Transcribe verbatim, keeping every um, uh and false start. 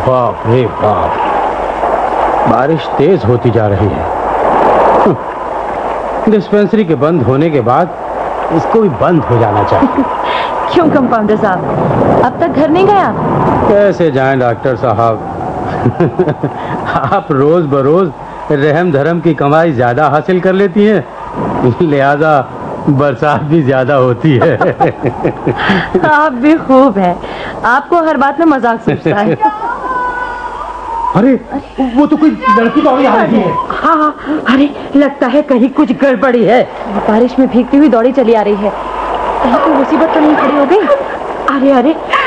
बाप रे बाप, बारिश तेज होती जा रही है। डिस्पेंसरी के बंद होने के बाद इसको भी बंद हो जाना चाहिए। क्यों कंपाउंडर साहब, अब तक घर नहीं गया? कैसे जाएं डॉक्टर साहब। आप रोज बरोज रहम धर्म की कमाई ज्यादा हासिल कर लेती हैं, लिहाजा बरसात भी ज्यादा होती है। आप भी खूब है, आपको हर बात में मजाक सूझता है। अरे वो तो कोई लड़की दौड़ी आ रही है। हाँ हाँ, अरे लगता है कहीं कुछ गड़बड़ी है। बारिश में भीगती हुई दौड़ी चली आ रही है, कहीं कोई मुसीबत तो नहीं खड़ी हो गई? अरे अरे,